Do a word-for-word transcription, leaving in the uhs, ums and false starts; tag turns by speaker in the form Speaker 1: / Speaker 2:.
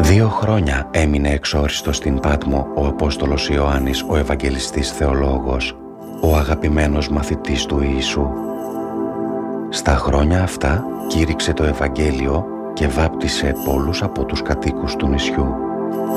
Speaker 1: Δύο χρόνια έμεινε εξόριστος στην Πάτμο ο Απόστολος Ιωάννης, ο Ευαγγελιστής Θεολόγος, ο αγαπημένος μαθητής του Ιησού. Στα χρόνια αυτά κήρυξε το Ευαγγέλιο και βάπτισε πολλούς από τους κατοίκους του νησιού.